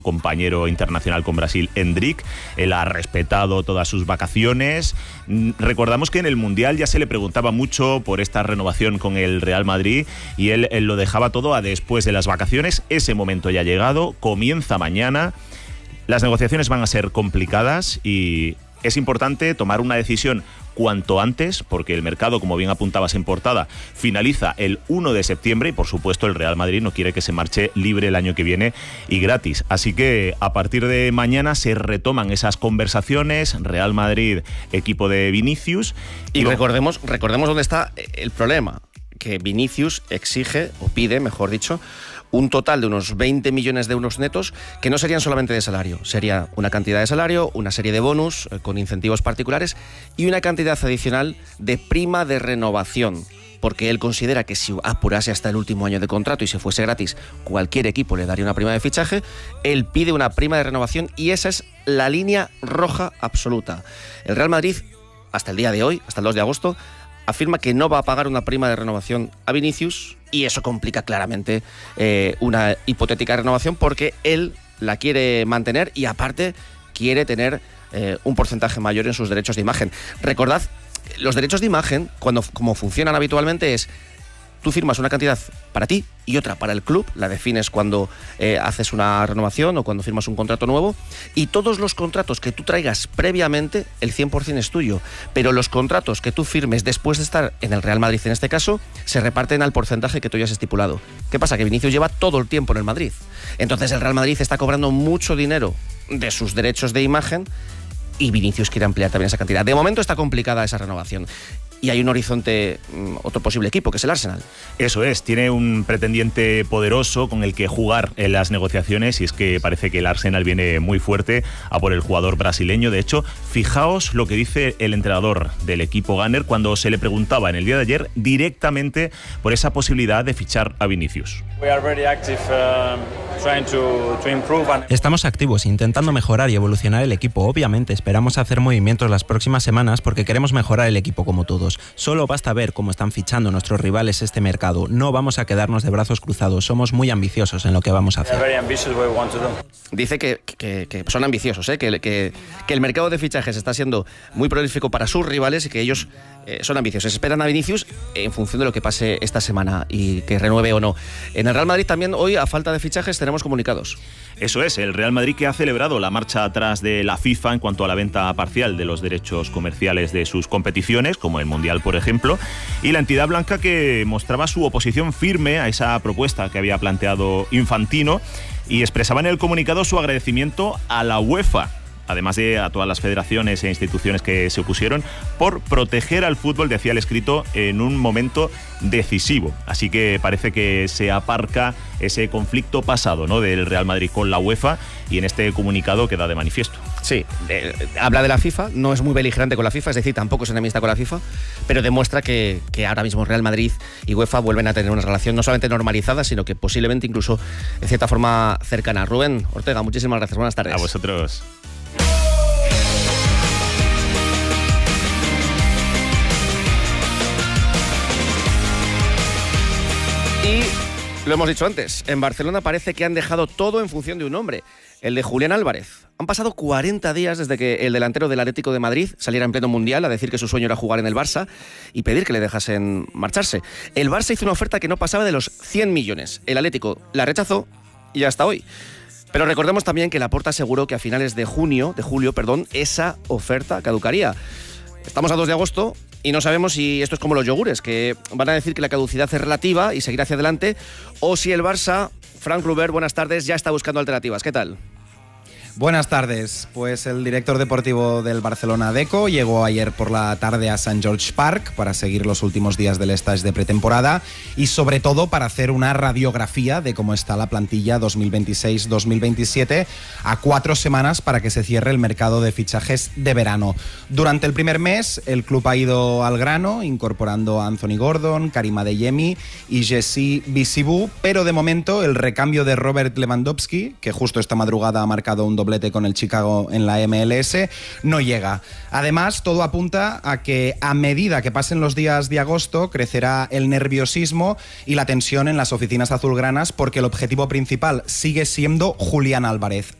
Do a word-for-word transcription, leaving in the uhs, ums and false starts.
compañero internacional con Brasil, Endrick. Él ha respetado todas sus vacaciones. Recordamos que en el Mundial ya se le preguntaba mucho por esta renovación con el Real Madrid y él, él lo dejaba todo a después de las vacaciones. Ese momento ya ha llegado, comienza mañana. Las negociaciones van a ser complicadas y es importante tomar una decisión cuanto antes, porque el mercado, como bien apuntabas en portada, finaliza el uno de septiembre y por supuesto el Real Madrid no quiere que se marche libre el año que viene y gratis. Así que a partir de mañana se retoman esas conversaciones, Real Madrid, equipo de Vinicius. Y, y recordemos, recordemos dónde está el problema, que Vinicius exige, o pide, mejor dicho, un total de unos veinte millones de euros netos que no serían solamente de salario, sería una cantidad de salario, una serie de bonus eh, con incentivos particulares y una cantidad adicional de prima de renovación, porque él considera que si apurase hasta el último año de contrato y se fuese gratis, cualquier equipo le daría una prima de fichaje. Él pide una prima de renovación y esa es la línea roja absoluta. El Real Madrid, hasta el día de hoy, hasta el dos de agosto, afirma que no va a pagar una prima de renovación a Vinicius y eso complica claramente eh, una hipotética renovación porque él la quiere mantener y aparte quiere tener eh, un porcentaje mayor en sus derechos de imagen. Recordad, los derechos de imagen, cuando como funcionan habitualmente es tú firmas una cantidad para ti y otra para el club, la defines cuando eh, haces una renovación o cuando firmas un contrato nuevo, y todos los contratos que tú traigas previamente, el cien por ciento es tuyo, pero los contratos que tú firmes después de estar en el Real Madrid, en este caso, se reparten al porcentaje que tú ya has estipulado. ¿Qué pasa? Que Vinicius lleva todo el tiempo en el Madrid, entonces el Real Madrid está cobrando mucho dinero de sus derechos de imagen y Vinicius quiere ampliar también esa cantidad. De momento está complicada esa renovación. Y hay un horizonte, otro posible equipo, que es el Arsenal. Eso es, tiene un pretendiente poderoso con el que jugar en las negociaciones y es que parece que el Arsenal viene muy fuerte a por el jugador brasileño. De hecho, fijaos lo que dice el entrenador del equipo Gunner cuando se le preguntaba en el día de ayer directamente por esa posibilidad de fichar a Vinicius. Estamos activos, intentando mejorar y evolucionar el equipo. Obviamente esperamos hacer movimientos las próximas semanas porque queremos mejorar el equipo como todos. Solo basta ver cómo están fichando nuestros rivales este mercado. No vamos a quedarnos de brazos cruzados. Somos muy ambiciosos en lo que vamos a hacer. Dice que, que, que son ambiciosos, ¿eh? que, que, que el mercado de fichajes está siendo muy prolífico para sus rivales y que ellos eh, son ambiciosos. Esperan a Vinicius en función de lo que pase esta semana y que renueve o no. En el Real Madrid también hoy, a falta de fichajes, tenemos comunicados. Eso es, el Real Madrid que ha celebrado la marcha atrás de la FIFA en cuanto a la venta parcial de los derechos comerciales de sus competiciones, como el Mundial, por ejemplo, y la entidad blanca que mostraba su oposición firme a esa propuesta que había planteado Infantino y expresaba en el comunicado su agradecimiento a la UEFA, además de a todas las federaciones e instituciones que se opusieron, por proteger al fútbol, decía el escrito, en un momento decisivo. Así que parece que se aparca ese conflicto pasado, ¿no?, del Real Madrid con la UEFA y en este comunicado queda de manifiesto. Sí, eh, habla de la FIFA, no es muy beligerante con la FIFA, es decir, tampoco es enemista con la FIFA, pero demuestra que, que ahora mismo Real Madrid y UEFA vuelven a tener una relación no solamente normalizada, sino que posiblemente incluso en cierta forma cercana. Rubén Ortega, muchísimas gracias, buenas tardes. A vosotros. Y lo hemos dicho antes, en Barcelona parece que han dejado todo en función de un nombre, el de Julián Álvarez. Han pasado cuarenta días desde que el delantero del Atlético de Madrid saliera en pleno Mundial a decir que su sueño era jugar en el Barça y pedir que le dejasen marcharse. El Barça hizo una oferta que no pasaba de los cien millones. El Atlético la rechazó y hasta hoy. Pero recordemos también que Laporta aseguró que a finales de junio, de julio, perdón, esa oferta caducaría. Estamos a dos de agosto y no sabemos si esto es como los yogures, que van a decir que la caducidad es relativa y seguir hacia adelante, o si el Barça, Frank Kluber, buenas tardes, ya está buscando alternativas. ¿Qué tal? Buenas tardes. Pues el director deportivo del Barcelona, Deco, llegó ayer por la tarde a Sant George Park para seguir los últimos días del stage de pretemporada y sobre todo para hacer una radiografía de cómo está la plantilla dos mil veintiséis dos mil veintisiete a cuatro semanas para que se cierre el mercado de fichajes de verano. Durante el primer mes el club ha ido al grano incorporando a Anthony Gordon, Karim Adeyemi y Jesse Bisibou, pero de momento el recambio de Robert Lewandowski, que justo esta madrugada ha marcado un doblete con el Chicago en la M L S, no llega. Además, todo apunta a que a medida que pasen los días de agosto, crecerá el nerviosismo y la tensión en las oficinas azulgranas, porque el objetivo principal sigue siendo Julián Álvarez.